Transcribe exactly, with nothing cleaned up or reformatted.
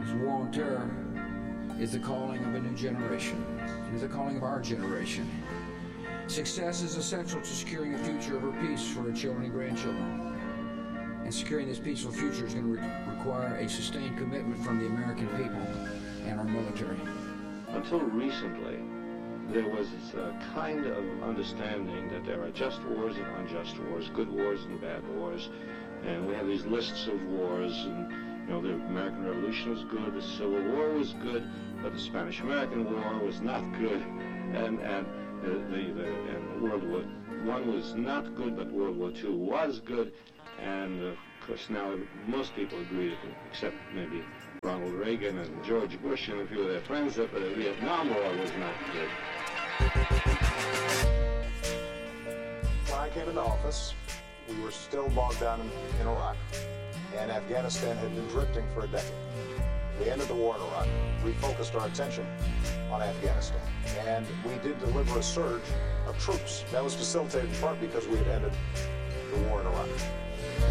This war on terror is the calling of a new generation. It is the calling of our generation. Success is essential to securing a future of our peace for our children and grandchildren. And securing this peaceful future is going to re- require a sustained commitment from the American people and our military. Until recently, there was a kind of understanding that there are just wars and unjust wars, good wars and bad wars, and we have these lists of wars, and you know, the American Revolution was good, the Civil War was good, but the Spanish-American War was not good, and and the, the, the and World War One was not good, but World War Two was good, and of course now most people agree, except maybe Ronald Reagan and George Bush and a few of their friends, that the Vietnam War was not good. When I came into office, we were still bogged down in, in Iraq, and Afghanistan had been drifting for a decade. We ended the war in Iraq, refocused our attention on Afghanistan, and we did deliver a surge of troops. That was facilitated in part because we had ended the war in Iraq.